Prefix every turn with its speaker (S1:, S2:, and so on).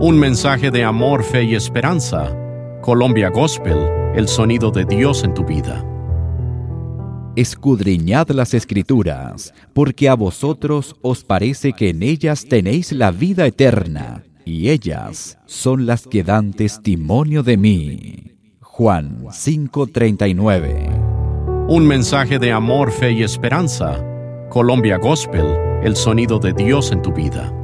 S1: Un mensaje de amor, fe y esperanza. Colombia Gospel, el sonido de Dios en tu vida.
S2: Escudriñad las Escrituras, porque a vosotros os parece que en ellas tenéis la vida eterna, y ellas son las que dan testimonio de mí. Juan 5:39.
S1: Un mensaje de amor, fe y esperanza. Colombia Gospel, el sonido de Dios en tu vida.